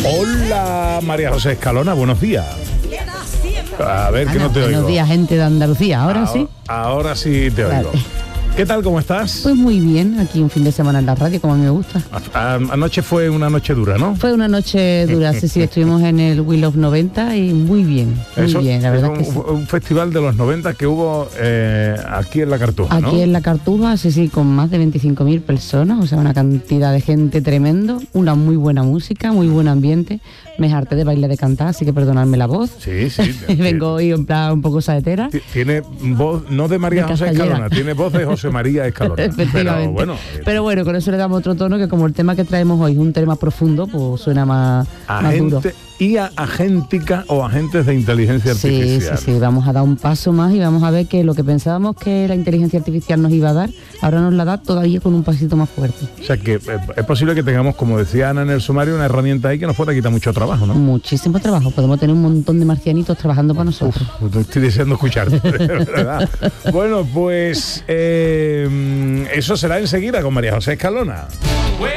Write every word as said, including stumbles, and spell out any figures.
Hola, María José Escalona, buenos días. A ver, que Ana, no te oigo. Buenos días, gente de Andalucía. ¿Ahora Ah, sí? Ahora sí te oigo. Vale. ¿Qué tal, cómo estás? Pues muy bien, aquí un fin de semana en la radio, como a mí me gusta. A- anoche fue una noche dura, ¿no? Fue una noche dura, sí, sí, estuvimos en el Wheel of noventa y muy bien, muy Eso, bien, la es verdad un, que sí. un festival de los noventa que hubo eh, aquí en La Cartuja, ¿no? Aquí en La Cartuja, sí, sí, con más de veinticinco mil personas, o sea, una cantidad de gente tremendo, una muy buena música, muy buen ambiente. Me harté de bailar, de cantar, así que perdonadme la voz. Sí, sí. Vengo hoy en plan un poco saetera. T- Tiene voz, no de María De José Castellera. Escalona, tiene voz de José María Escalona. Efectivamente. Pero bueno, Pero bueno, con eso le damos otro tono, que como el tema que traemos hoy es un tema profundo, pues suena más, más duro. agente y a agéntica o agentes de inteligencia Sí, artificial. sí, sí, vamos a dar un paso más y vamos a ver que lo que pensábamos que la inteligencia artificial nos iba a dar, ahora nos la da todavía con un pasito más fuerte. O sea que eh, es posible que tengamos, como decía Ana en el sumario, una herramienta ahí que nos pueda quitar mucho trabajo, ¿no? Muchísimo trabajo, podemos tener un montón de marcianitos trabajando para nosotros. Uf, estoy deseando escucharte, de verdad. Bueno, pues eh, eso será enseguida con María José Escalona.